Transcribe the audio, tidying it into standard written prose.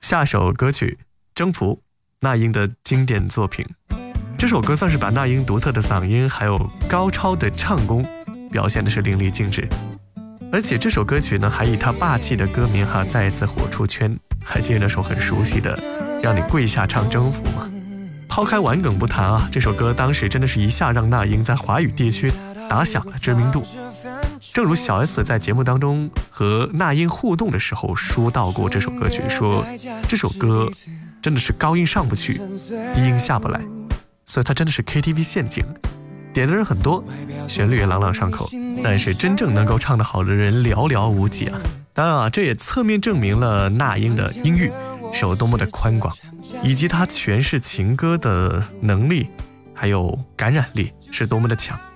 下首歌曲《征服》，那英的经典作品。这首歌算是把那英独特的嗓音还有高超的唱功表现的是淋漓尽致，而且这首歌曲呢还以他霸气的歌名再一次火出圈。还记得那首很熟悉的让你跪下唱征服吗？抛开玩梗不谈这首歌当时真的是一下让那英在华语地区打响了知名度。正如小 S 在节目当中和那英互动的时候说到过这首歌曲，说这首歌真的是高音上不去，低音下不来，所以它真的是 KTV 陷阱，点的人很多，旋律也朗朗上口，但是真正能够唱得好的人寥寥无几当然这也侧面证明了那英的音域是有多么的宽广，以及她诠释情歌的能力还有感染力是多么的强。